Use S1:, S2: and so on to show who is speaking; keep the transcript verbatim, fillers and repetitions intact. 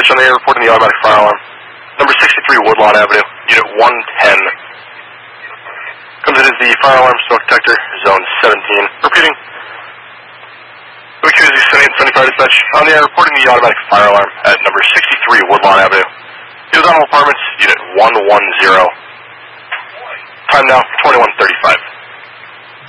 S1: Dispatch on the air reporting the automatic fire alarm. Number sixty-three Woodlawn Avenue, Unit one ten. Comes in as the fire alarm smoke detector, zone seventeen. Repeating. W Q Z seventy Fire Dispatch on the air reporting the automatic fire alarm at number sixty-three Woodlawn Avenue. It was on all apartments, Unit one one zero. Time now, twenty-one